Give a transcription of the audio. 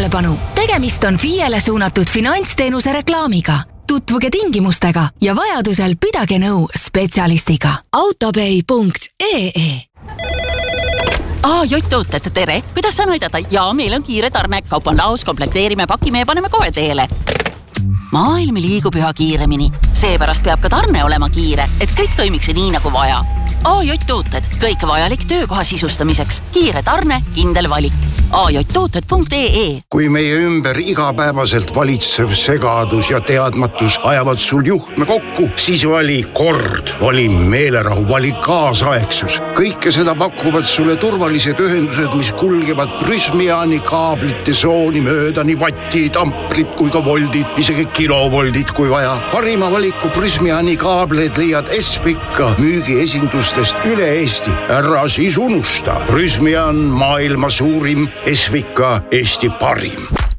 Tähelepanu! Tegemist on FIEle suunatud finantsteenuse reklaamiga. Tutvuge tingimustega ja vajadusel pidage nõu spetsialistiga. Autopay.ee Jott-tooted, tere! Kuidas saan aidata? Jaa, meil on kiire tarne. Kaup on laos, komplekteerime, pakime ja paneme kohe teele. Maailm liigub üha kiiremini. Seepärast peab ka tarne olema kiire, et kõik toimiks nii nagu vaja. Jott-tooted, kõik vajalik töökoha sisustamiseks. Kiire tarne, kindel valik. Jott-tooted.ee Kui meie ümber igapäevaselt valitsev segadus ja teadmatus ajavad sul juhtme kokku, siis vali kord, vali meelerahu, vali kaasaegsus. Kõike seda pakuvad sulle turvalised ühendused, mis kulgevad Prysmiani kaablite sooni mööda nii vattid, amprid kui ka voldid, isegi kilovoldid kui vaja. Parima valiku Prysmiani kaableid leiad Espika müügiesindustest üle Eesti. Ära siis unusta. Prysmian maailma suurim, Esvika Eesti parim.